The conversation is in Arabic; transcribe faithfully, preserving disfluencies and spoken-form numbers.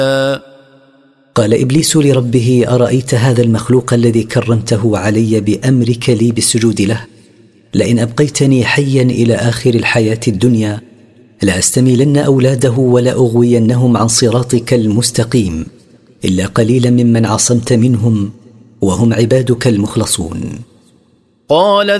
قال إبليس لربه: أرأيت هذا المخلوق الذي كرمته علي بأمرك لي بالسجود له؟ لئن أبقيتني حيا إلى آخر الحياة الدنيا لأستميلن أولاده ولا أغوينهم عن صراطك المستقيم إلا قليلا ممن عصمت منهم وهم عبادك المخلصون. قال